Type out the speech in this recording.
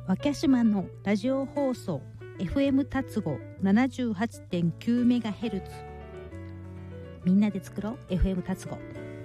若島のラジオ放送 FM 達語 78.9MHz。 みんなで作ろう FM 達語。